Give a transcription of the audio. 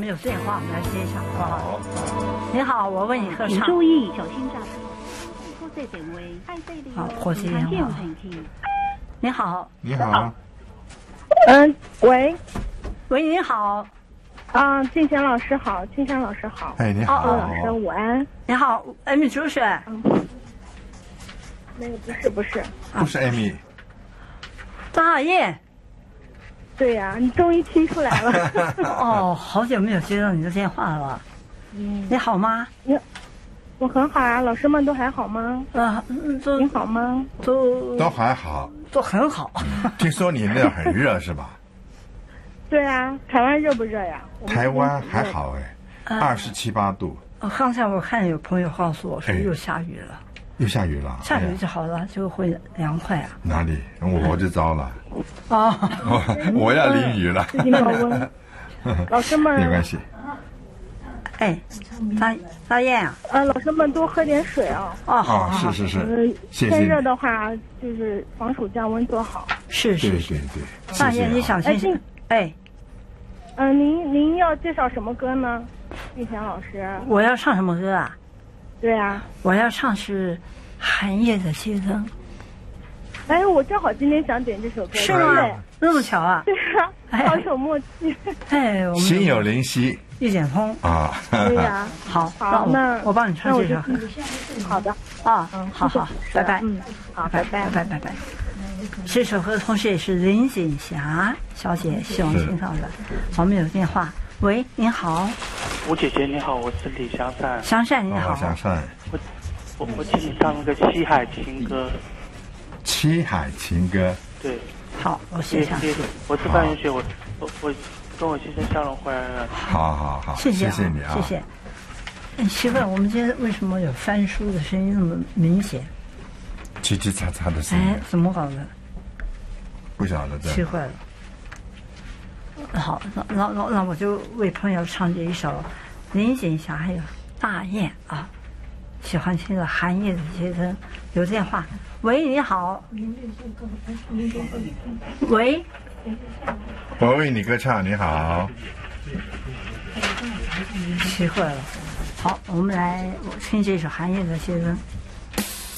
有电话，我们来接一下，好不好？ 好。 你好，我为你喝请茶。 注意，小心驾駛。多謝定位， 好，火機電話。你好， 你好， 喂， 喂，你好， 啊，静贤老师好，青山老师好， 哎，你各位好， 老师午安。 你好，艾米主选。 那个不是， 不是 Amy， 大雁。 对呀、你终于听出来了。 哦，好久没有接到你的电话了吧？你好吗？ 我很好啊，老师们都还好吗？ 都你好吗？ 都还好。 都很好。 听说你那很热是吧？ 对啊，台湾热不热呀？ 台湾还好哎，27、8度。 刚才我看有朋友告诉我说哎又下雨了， 又下雨了。 下雨哎呀就好了，就会凉快啊。 哪里？我就糟了， 哦， 我要淋雨了。 最近高温，老师们没关系。 哎，大雁啊， 老师们多喝点水啊。 哦，好， 啊， 好， 是，谢谢天你。 热的话，就是防暑降温多好。 是对是是。 对对， 大雁，你谢谢啊想听？哎， 您要介绍什么歌呢？静贤老师。 我要唱什么歌啊？ 对啊。 我要唱是《寒夜的街灯》。 哎，我正好今天想点这首歌。 是吗对？ 那么巧啊？ 对啊， 哎好有默契。 哎，我们心有灵犀一点通。 啊。 对呀、 好， 好，那我帮你唱这首歌。 好的， 啊，好好，拜拜。 好， 拜拜拜拜拜。这首歌同时也是林锦霞小姐希望听到的。我们有电话，喂，您好， 吴姐姐你好，我是李祥善。 祥善你好， 祥善。 我请你唱那个《西海情歌》。 七海情歌。 对。 好，我写下。 我是范云雪，我跟我先生相容回来了。 好， 谢谢你啊， 谢谢。哎，媳妇儿，我们今天为什么有翻书的声音那么明显？ 叽叽喳喳的声音。 哎，怎么搞的？ 不晓得奇怪了。好，那我就为朋友唱这一首林锦霞还有大雁啊，喜欢听的《寒夜的街灯》。有电话，喂，你好。喂， 我为你歌唱，你好。 奇怪了。好，我们来听这首《寒夜的街灯》。